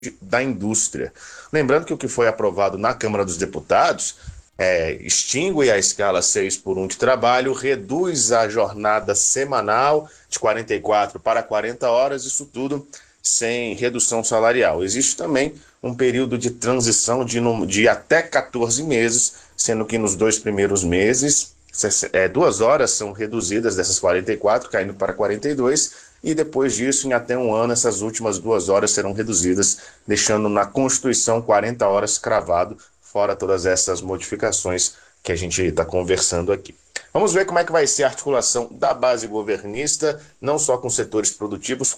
da indústria. Lembrando que o que foi aprovado na Câmara dos Deputados extingue a escala 6 por 1 de trabalho, reduz a jornada semanal de 44 para 40 horas, isso tudo sem redução salarial. Existe também um período de transição de até 14 meses, sendo que nos 2 primeiros meses, 2 horas são reduzidas dessas 44, caindo para 42, e depois disso, em até um ano, essas últimas 2 horas serão reduzidas, deixando na Constituição 40 horas cravado, fora todas essas modificações que a gente está conversando aqui. Vamos ver como é que vai ser a articulação da base governista, não só com setores produtivos,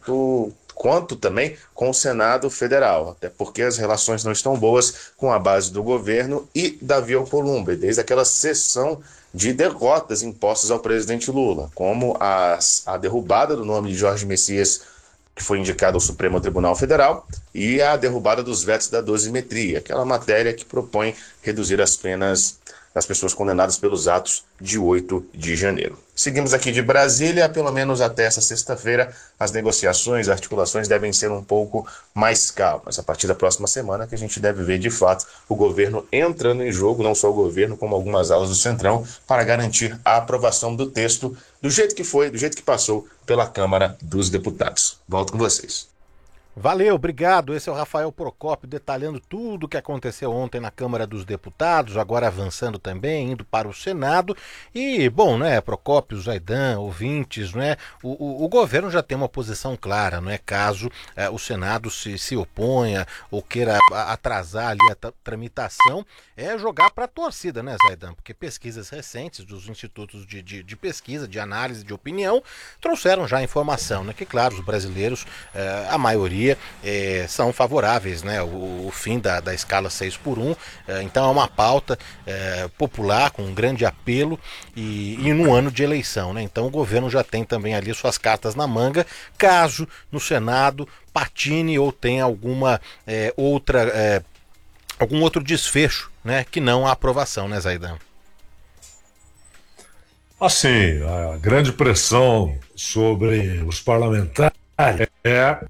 quanto também com o Senado Federal, até porque as relações não estão boas com a base do governo e Davi Alcolumbre, desde aquela sessão de derrotas impostas ao presidente Lula, como a derrubada do nome de Jorge Messias, que foi indicado ao Supremo Tribunal Federal, e a derrubada dos vetos da dosimetria, aquela matéria que propõe reduzir as penas das pessoas condenadas pelos atos de 8 de janeiro. Seguimos aqui de Brasília, pelo menos até essa sexta-feira, as negociações, as articulações devem ser um pouco mais calmas. A partir da próxima semana que a gente deve ver, de fato, o governo entrando em jogo, não só o governo, como algumas alas do Centrão, para garantir a aprovação do texto do jeito que foi, do jeito que passou pela Câmara dos Deputados. Volto com vocês. Valeu, obrigado. Esse é o Rafael Procópio detalhando tudo o que aconteceu ontem na Câmara dos Deputados, agora avançando também, indo para o Senado. E, bom, né, Procópio, Zaidan, ouvintes, né, o governo já tem uma posição clara, não é? Caso o Senado se oponha ou queira atrasar ali a tramitação, é jogar para a torcida, né, Zaidan? Porque pesquisas recentes dos institutos de pesquisa, de análise, de opinião, trouxeram já informação, né, que, claro, os brasileiros, a maioria, são favoráveis, né, o fim da escala 6 por 1, então é uma pauta popular com um grande apelo e num ano de eleição, né, então o governo já tem também ali suas cartas na manga, caso no Senado patine ou tenha alguma algum outro desfecho, né, que não a aprovação, né, Zaidan? Assim, a grande pressão sobre os parlamentares é,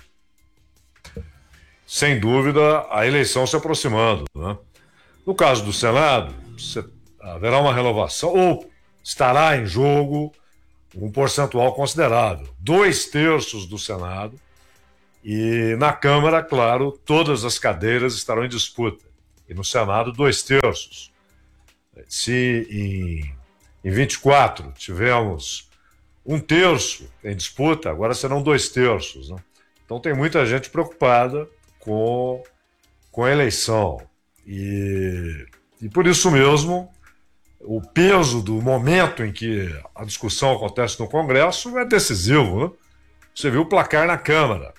sem dúvida, a eleição se aproximando, né? No caso do Senado, haverá uma renovação, ou estará em jogo um percentual considerável, 2/3 do Senado, e na Câmara, claro, todas as cadeiras estarão em disputa, e no Senado 2/3. Se em 24 tivemos 1/3 em disputa, agora serão 2/3, né? Então tem muita gente preocupada com a eleição. E por isso mesmo, o peso do momento em que a discussão acontece no Congresso é decisivo, né? Você viu o placar na Câmara.